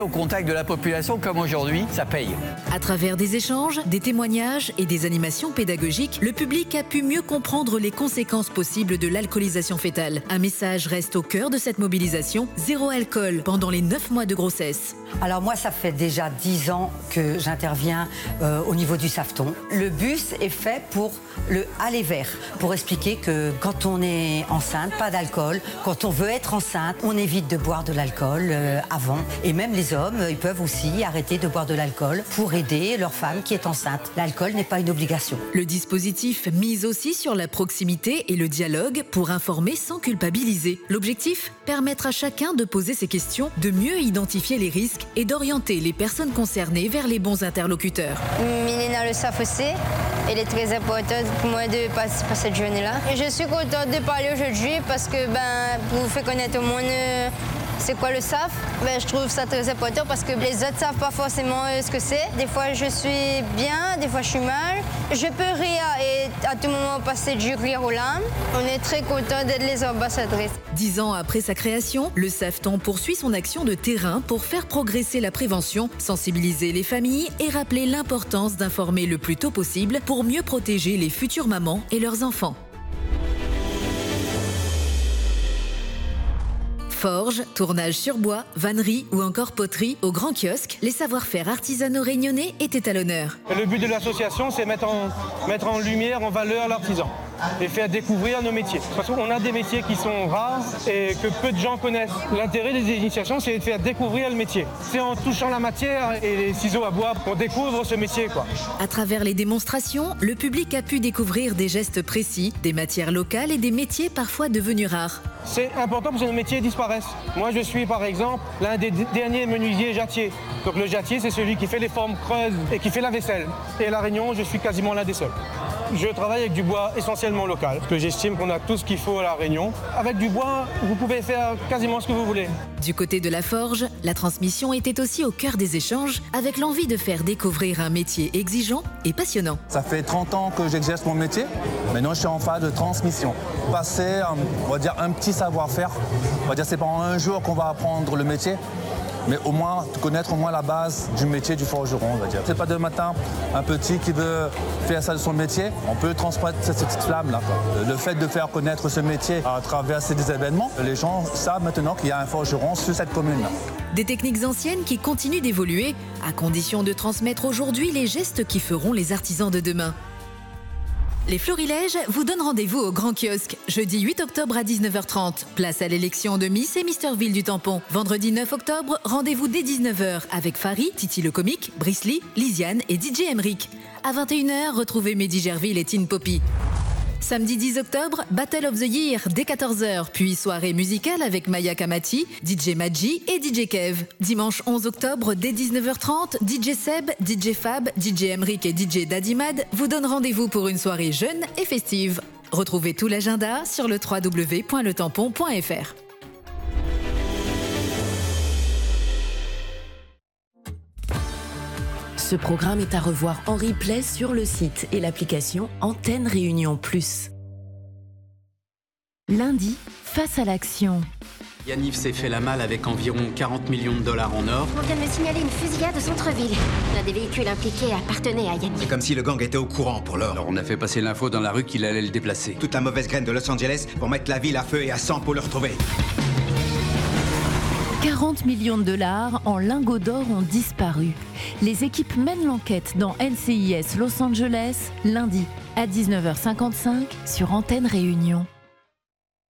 Au contact de la population comme aujourd'hui, ça paye. À travers des échanges, des témoignages et des animations pédagogiques, le public a pu mieux comprendre les conséquences possibles de l'alcoolisation fœtale. Un message reste au cœur de cette mobilisation, 0 alcool pendant les 9 mois de grossesse. Alors moi, ça fait déjà 10 ans que j'interviens au niveau du Safton. Le bus est fait pour le aller vers, pour expliquer que quand on est enceinte, pas d'alcool. Quand on veut être enceinte, on évite de boire de l'alcool avant. Et même les hommes, ils peuvent aussi arrêter de boire de l'alcool pour aider leur femme qui est enceinte. L'alcool n'est pas une obligation. Le dispositif mise aussi sur la proximité et le dialogue pour informer sans culpabiliser. L'objectif ? Permettre à chacun de poser ses questions, de mieux identifier les risques et d'orienter les personnes concernées vers les bons interlocuteurs. Milena le savent aussi. Il est très important pour moi de participer à cette journée-là. Et je suis contente de parler aujourd'hui parce que pour vous faire connaître au monde c'est quoi le SAF. Je trouve ça très important parce que les autres ne savent pas forcément ce que c'est. Des fois je suis bien, des fois je suis mal. Je peux rire et à tout moment passer du rire aux larmes. On est très content d'être les ambassadrices. 10 ans après sa création, le Safton poursuit son action de terrain pour faire progresser la prévention, sensibiliser les familles et rappeler l'importance d'informer le plus tôt possible pour mieux protéger les futures mamans et leurs enfants. Forge, tournage sur bois, vannerie ou encore poterie, au Grand Kiosque, les savoir-faire artisanaux réunionnais étaient à l'honneur. Le but de l'association, c'est mettre en lumière, en valeur l'artisan et faire découvrir nos métiers. Parce qu'on a des métiers qui sont rares et que peu de gens connaissent. L'intérêt des initiations, c'est de faire découvrir le métier. C'est en touchant la matière et les ciseaux à bois qu'on découvre ce métier, quoi. À travers les démonstrations, le public a pu découvrir des gestes précis, des matières locales et des métiers parfois devenus rares. C'est important parce que nos métiers disparaissent. Moi, je suis par exemple l'un des derniers menuisiers jattiers. Donc le jattier, c'est celui qui fait les formes creuses et qui fait la vaisselle. Et à La Réunion, je suis quasiment l'un des seuls. Je travaille avec du bois essentiellement local, parce que j'estime qu'on a tout ce qu'il faut à La Réunion. Avec du bois, vous pouvez faire quasiment ce que vous voulez. Du côté de la forge, la transmission était aussi au cœur des échanges, avec l'envie de faire découvrir un métier exigeant et passionnant. Ça fait 30 ans que j'exerce mon métier. Maintenant, je suis en phase de transmission. Passer, on va dire, un petit savoir-faire. On va dire, c'est pendant un jour qu'on va apprendre le métier. Mais au moins, connaître au moins la base du métier du forgeron, on va dire. C'est pas demain matin un petit qui veut faire ça de son métier. On peut transmettre cette flamme-là, quoi. Le fait de faire connaître ce métier à travers ces événements, les gens savent maintenant qu'il y a un forgeron sur cette commune-là. Des techniques anciennes qui continuent d'évoluer, à condition de transmettre aujourd'hui les gestes qui feront les artisans de demain. Les Florilèges vous donnent rendez-vous au Grand Kiosque, jeudi 8 octobre à 19h30. Place à l'élection de Miss et Misterville du Tampon. Vendredi 9 octobre, rendez-vous dès 19h avec Farid, Titi le comique, Brice Lee, Lisiane et DJ Emric. À 21h, retrouvez Mehdi Gerville et Tin Poppy. Samedi 10 octobre, Battle of the Year dès 14h, puis soirée musicale avec Maya Kamati, DJ Maji et DJ Kev. Dimanche 11 octobre dès 19h30, DJ Seb, DJ Fab, DJ Emric et DJ Dadimad vous donnent rendez-vous pour une soirée jeune et festive. Retrouvez tout l'agenda sur le www.letampon.fr. Ce programme est à revoir en replay sur le site et l'application Antenne Réunion Plus. Lundi, face à l'action. Yaniv s'est fait la malle avec environ 40 millions de dollars en or. On vient de me signaler une fusillade au centre-ville. L'un des véhicules impliqués appartenait à Yaniv. C'est comme si le gang était au courant pour l'or. Alors on a fait passer l'info dans la rue qu'il allait le déplacer. Toute la mauvaise graine de Los Angeles pour mettre la ville à feu et à sang pour le retrouver. 40 millions de dollars en lingots d'or ont disparu. Les équipes mènent l'enquête dans NCIS Los Angeles, lundi à 19h55 sur Antenne Réunion.